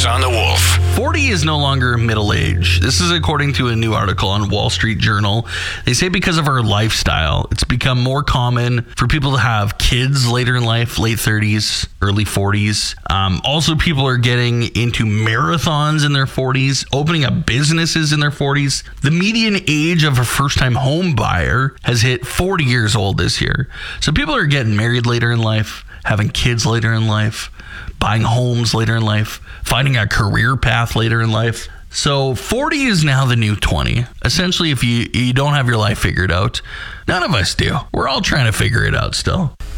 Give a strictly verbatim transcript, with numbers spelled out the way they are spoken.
on the Wolf. forty is no longer middle age. This is according to a new article on Wall Street Journal. They say because of our lifestyle, it's become more common for people to have kids later in life, late thirties, early forties. Um, also, people are getting into marathons in their forties, opening up businesses in their forties. The median age of a first-time home buyer has hit forty years old this year. So people are getting married later in life, having kids later in life, buying homes later in life, finding a career path later in life. So forty is now the new twenty. Essentially, if you, you don't have your life figured out, none of us do. We're all trying to figure it out still.